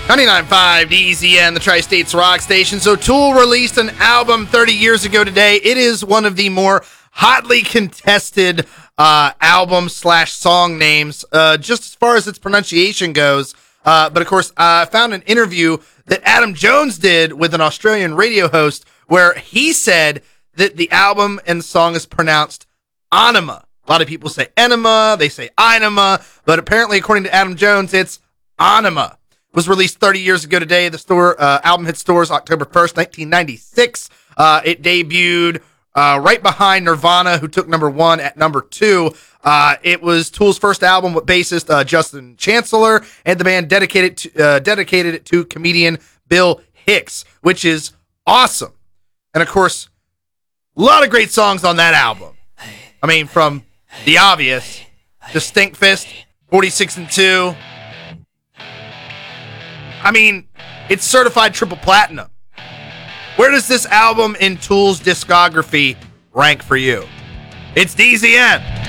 99.5 DZN, the Tri-States Rock Station. So Tool released an album 30 years ago today. It is one of the more hotly contested album/song names, just as far as its pronunciation goes. But of course, I found an interview that Adam Jones did with an Australian radio host where he said that the album and song is pronounced Anima. A lot of people say enema, they say inema, but apparently, according to Adam Jones, it's Anima. Was released 30 years ago today. The album hit stores October 1st, 1996. It debuted right behind Nirvana, who took number 1 at number 2. It was Tool's first album with bassist Justin Chancellor, and the band dedicated it to comedian Bill Hicks, which is awesome. And of course, a lot of great songs on that album. I mean, from The Obvious to Stink Fist, 46 and 2. I mean, it's certified triple platinum. Where does this album in Tool's discography rank for you? It's DZN.